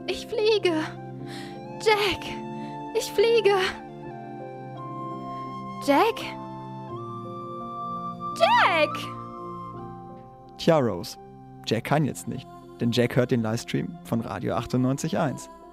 Ich fliege. Jack, ich fliege. Jack? Jack! Tja, Rose, Jack kann jetzt nicht, denn Jack hört den Livestream von Radio 98.1.